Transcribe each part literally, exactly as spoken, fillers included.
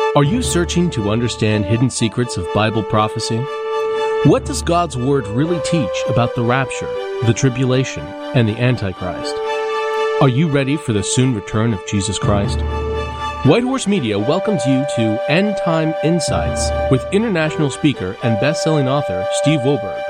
Are you searching to understand hidden secrets of Bible prophecy? What does God's Word really teach about the rapture, the tribulation, and the Antichrist? Are you ready for the soon return of Jesus Christ? White Horse Media welcomes you to End Time Insights with international speaker and best-selling author Steve Wohlberg.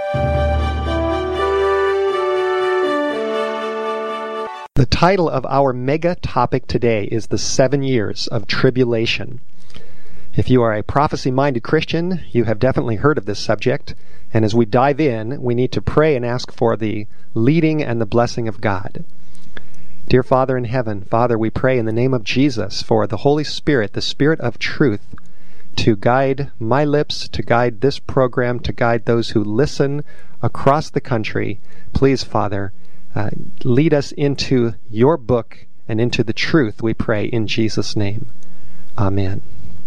The title of our mega topic today is The Seven Years of Tribulation. If you are a prophecy-minded Christian, you have definitely heard of this subject, and as we dive in, we need to pray and ask for the leading and the blessing of God. Dear Father in heaven, Father, we pray in the name of Jesus for the Holy Spirit, the Spirit of truth, to guide my lips, to guide this program, to guide those who listen across the country. Please, Father, uh, lead us into your book and into the truth, we pray in Jesus' name. Amen.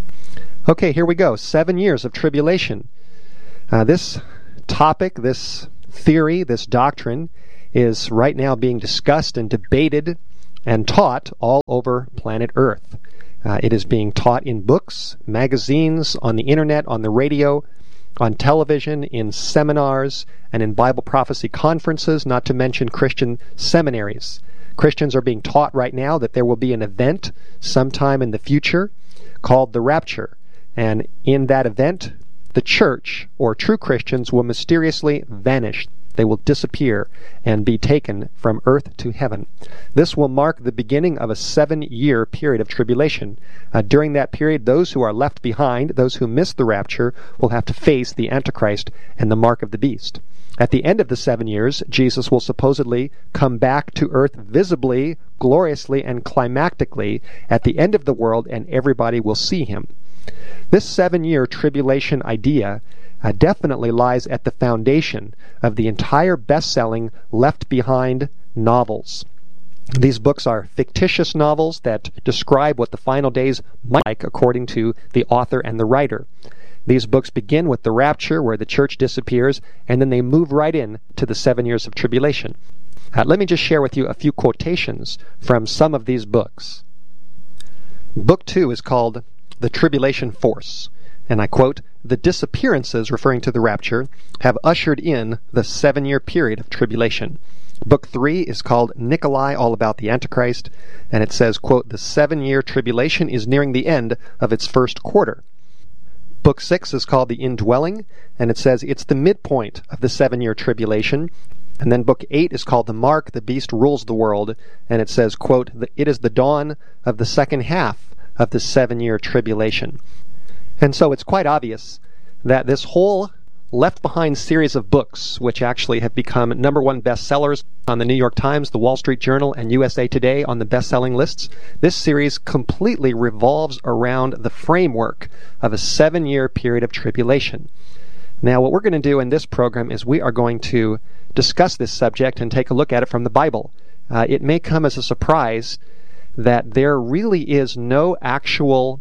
Okay, here we go. Seven years of tribulation. Uh, this topic, this theory, this doctrine is right now being discussed and debated and taught all over planet Earth. Uh, it is being taught in books, magazines, on the internet, on the radio, on television, in seminars, and in Bible prophecy conferences, not to mention Christian seminaries. Christians are being taught right now that there will be an event sometime in the future called the rapture. And in that event, the church, or true Christians, will mysteriously vanish. They will disappear and be taken from earth to heaven. This will mark the beginning of a seven-year period of tribulation. Uh, during that period, those who are left behind, those who miss the rapture, will have to face the Antichrist and the mark of the beast. At the end of the seven years, Jesus will supposedly come back to earth visibly, gloriously, and climactically at the end of the world, and everybody will see him. This seven-year tribulation idea uh, definitely lies at the foundation of the entire best-selling Left Behind novels. These books are fictitious novels that describe what the final days might be like according to the author and the writer. These books begin with the rapture, where the church disappears, and then they move right in to the seven years of tribulation. Uh, let me just share with you a few quotations from some of these books. Book two is called The Tribulation Force, and I quote, "The disappearances," referring to the rapture, "have ushered in the seven-year period of tribulation." Book three is called Nikolai, All About the Antichrist, and it says, quote, "The seven-year tribulation is nearing the end of its first quarter." Book six is called The Indwelling, and it says it's the midpoint of the seven-year tribulation. And then book eight is called The Mark, the Beast Rules the World, and it says, quote, "It is the dawn of the second half of the seven-year tribulation." And so it's quite obvious that this whole Left Behind series of books, which actually have become number one bestsellers on the New York Times, the Wall Street Journal, and U S A Today on the best-selling lists, this series completely revolves around the framework of a seven-year period of tribulation. Now, what we're going to do in this program is we are going to discuss this subject and take a look at it from the Bible. Uh, it may come as a surprise that there really is no actual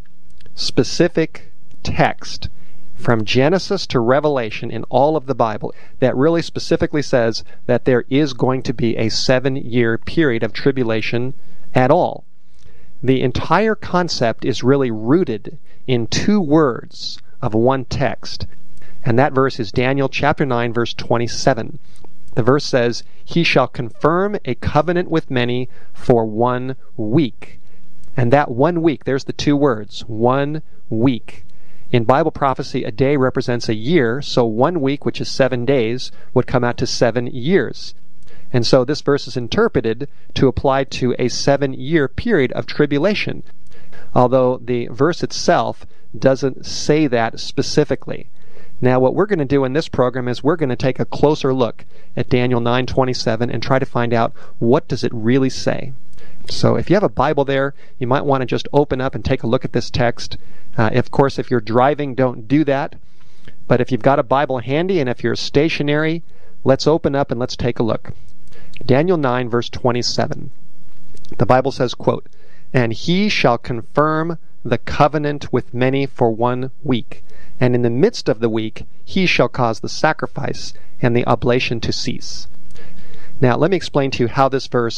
specific text from Genesis to Revelation in all of the Bible that really specifically says that there is going to be a seven-year period of tribulation at all. The entire concept is really rooted in two words of one text, and that verse is Daniel chapter nine, verse twenty-seven. The verse says, "He shall confirm a covenant with many for one week." And that one week, there's the two words, one week. In Bible prophecy, a day represents a year, so one week, which is seven days, would come out to seven years. And so this verse is interpreted to apply to a seven-year period of tribulation, although the verse itself doesn't say that specifically. Now, what we're going to do in this program is we're going to take a closer look at Daniel nine twenty-seven and try to find out, what does it really say? So if you have a Bible there, you might want to just open up and take a look at this text. Uh, of course, if you're driving, don't do that. But if you've got a Bible handy and if you're stationary, let's open up and let's take a look. Daniel nine, verse twenty-seven. The Bible says, quote, "And he shall confirm the covenant with many for one week. And in the midst of the week, he shall cause the sacrifice and the oblation to cease." Now, let me explain to you how this verse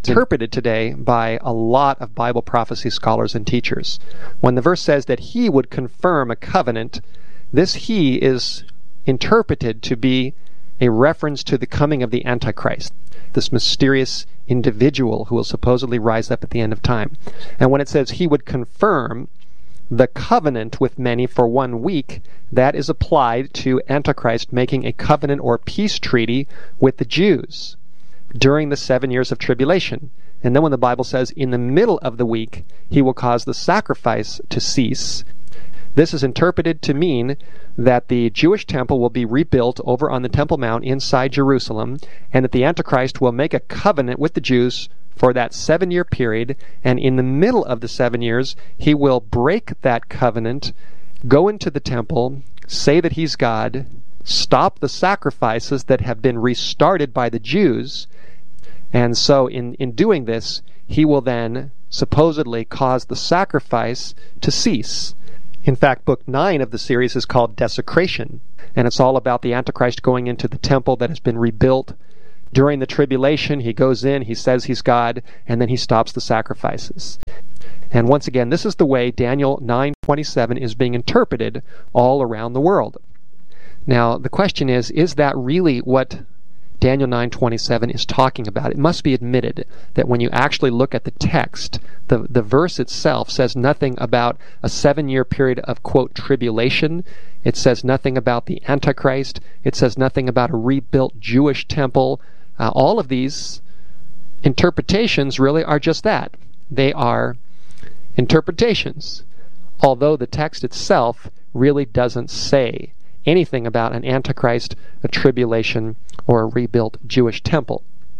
interpreted today by a lot of Bible prophecy scholars and teachers. When the verse says that he would confirm a covenant, this he is interpreted to be a reference to the coming of the Antichrist, this mysterious individual who will supposedly rise up at the end of time. And when it says he would confirm the covenant with many for one week, that is applied to Antichrist making a covenant or peace treaty with the Jews during the seven years of tribulation. And then when the Bible says in the middle of the week he will cause the sacrifice to cease, this is interpreted to mean that the Jewish temple will be rebuilt over on the Temple Mount inside Jerusalem, and that the Antichrist will make a covenant with the Jews for that seven-year period, and in the middle of the seven years, he will break that covenant, go into the temple, say that he's God, stop the sacrifices that have been restarted by the Jews, and so in, in doing this, he will then supposedly cause the sacrifice to cease. In fact, book nine of the series is called Desecration, and it's all about the Antichrist going into the temple that has been rebuilt. During the tribulation, he goes in, he says he's God, and then he stops the sacrifices. And once again, this is the way Daniel nine twenty-seven is being interpreted all around the world. Now, the question is, is that really what Daniel nine twenty-seven is talking about? It must be admitted that when you actually look at the text, the, the verse itself says nothing about a seven-year period of, quote, tribulation. It says nothing about the Antichrist. It says nothing about a rebuilt Jewish temple. Uh, all of these interpretations really are just that. They are interpretations, although the text itself really doesn't say anything about an Antichrist, a tribulation, or a rebuilt Jewish temple.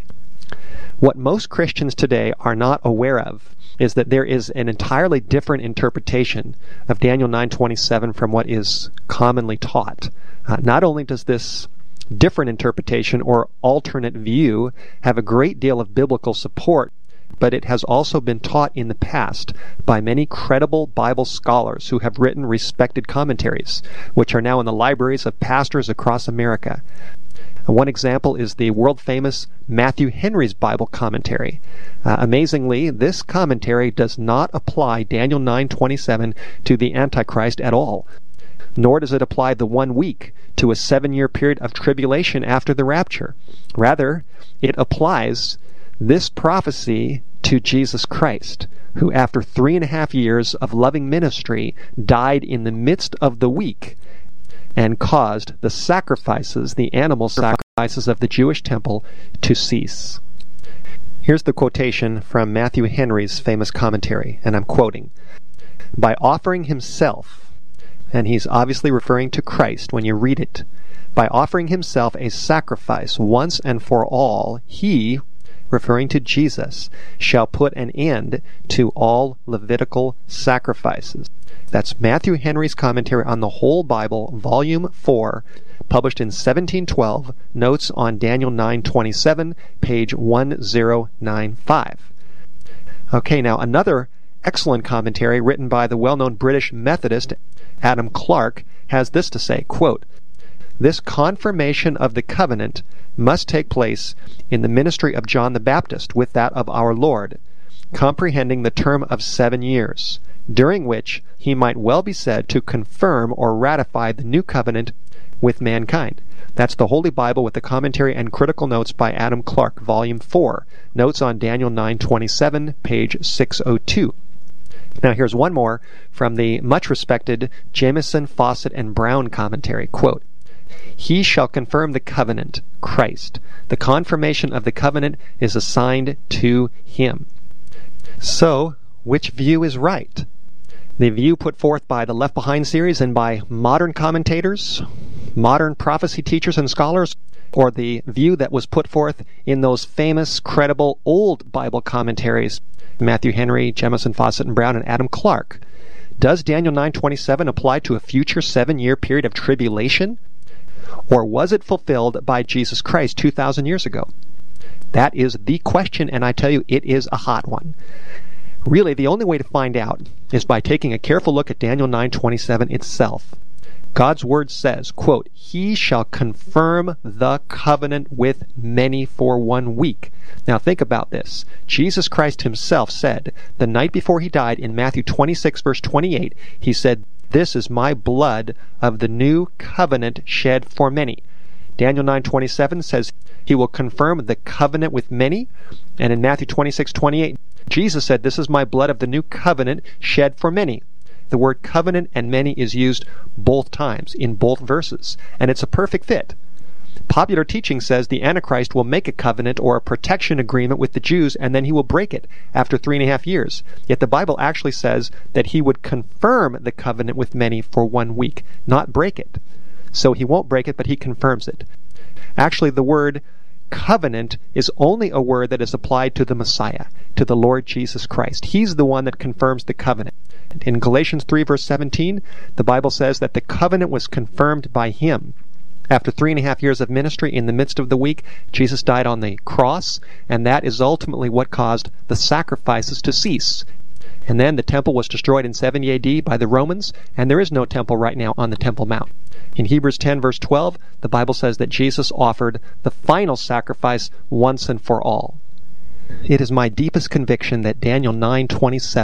What most Christians today are not aware of is that there is an entirely different interpretation of Daniel nine twenty-seven from what is commonly taught. Uh, not only does this different interpretation or alternate view have a great deal of biblical support, but it has also been taught in the past by many credible Bible scholars who have written respected commentaries, which are now in the libraries of pastors across America. One example is the world-famous Matthew Henry's Bible commentary. Uh, amazingly, this commentary does not apply Daniel nine twenty-seven to the Antichrist at all, nor does it apply the one week to a seven-year period of tribulation after the rapture. Rather, it applies this prophecy to Jesus Christ, who after three and a half years of loving ministry died in the midst of the week and caused the sacrifices, the animal sacrifices of the Jewish temple, to cease. Here's the quotation from Matthew Henry's famous commentary, and I'm quoting, "By offering himself," and he's obviously referring to Christ when you read it, "by offering himself a sacrifice once and for all, he," referring to Jesus, "shall put an end to all Levitical sacrifices." That's Matthew Henry's commentary on the whole Bible, volume four, published in seventeen twelve, notes on Daniel nine twenty-seven, page one thousand ninety-five. Okay, now another excellent commentary written by the well-known British Methodist Adam Clarke has this to say, quote, "This confirmation of the covenant must take place in the ministry of John the Baptist with that of our Lord, comprehending the term of seven years, during which he might well be said to confirm or ratify the new covenant with mankind." That's the Holy Bible with the commentary and critical notes by Adam Clarke, volume four, notes on Daniel nine twenty-seven, page six oh two. Now here's one more from the much respected Jamieson, Fawcett, and Brown commentary, quote, "He shall confirm the covenant, Christ. The confirmation of the covenant is assigned to him." So, which view is right? The view put forth by the Left Behind series and by modern commentators, modern prophecy teachers and scholars, or the view that was put forth in those famous, credible, old Bible commentaries, Matthew Henry, Jamieson, Fawcett, and Brown, and Adam Clarke? Does Daniel nine twenty-seven apply to a future seven-year period of tribulation? Or was it fulfilled by Jesus Christ two thousand years ago? That is the question, and I tell you, it is a hot one. Really, the only way to find out is by taking a careful look at Daniel nine twenty-seven itself. God's word says, quote, "He shall confirm the covenant with many for one week." Now think about this. Jesus Christ himself said, the night before he died in Matthew twenty-six, verse twenty-eight, he said, "This is my blood of the new covenant shed for many." Daniel nine twenty-seven says he will confirm the covenant with many. And in Matthew twenty-six, twenty-eight, Jesus said, "This is my blood of the new covenant shed for many." The word covenant and many is used both times in both verses, and it's a perfect fit. Popular teaching says the Antichrist will make a covenant or a protection agreement with the Jews, and then he will break it after three and a half years. Yet the Bible actually says that he would confirm the covenant with many for one week, not break it. So he won't break it, but he confirms it. Actually, the word covenant is only a word that is applied to the Messiah, to the Lord Jesus Christ. He's the one that confirms the covenant. In Galatians three, verse seventeen, the Bible says that the covenant was confirmed by him. After three and a half years of ministry, in the midst of the week, Jesus died on the cross, and that is ultimately what caused the sacrifices to cease. And then the temple was destroyed in seventy A D by the Romans, and there is no temple right now on the Temple Mount. In Hebrews ten, verse twelve, the Bible says that Jesus offered the final sacrifice once and for all. It is my deepest conviction that Daniel nine twenty-seven